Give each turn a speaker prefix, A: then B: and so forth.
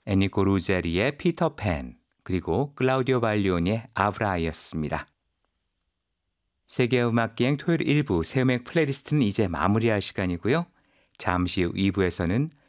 A: 에니코 루제리의 피터팬, 그리고 클라우디오 발리오니의 아브라이였습니다. 세계음악기행 토요일 1부 새음악 플레이리스트는 이제 마무리할 시간이고요. 잠시 후 2부에서는